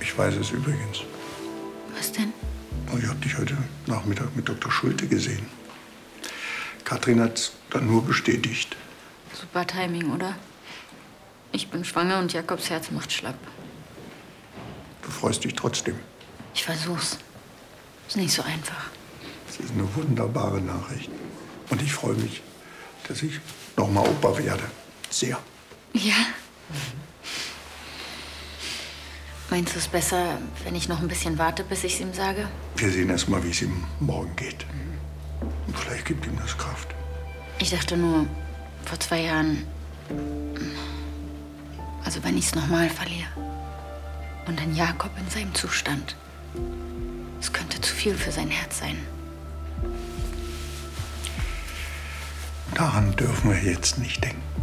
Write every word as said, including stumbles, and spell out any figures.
Ich weiß es übrigens. Was denn? Ich habe dich heute Nachmittag mit Doktor Schulte gesehen. Katrin hat's dann nur bestätigt. Super Timing, oder? Ich bin schwanger und Jakobs Herz macht schlapp. Du freust dich trotzdem. Ich versuch's. Ist nicht so einfach. Es ist eine wunderbare Nachricht. Und ich freue mich, dass ich noch mal Opa werde. Sehr. Ja? Meinst du es besser, wenn ich noch ein bisschen warte, bis ich es ihm sage? Wir sehen erst mal, wie es ihm morgen geht. Und vielleicht gibt ihm das Kraft. Ich dachte nur, vor zwei Jahren, also wenn ich es noch mal verliere und dann Jakob in seinem Zustand, es könnte zu viel für sein Herz sein. Daran dürfen wir jetzt nicht denken.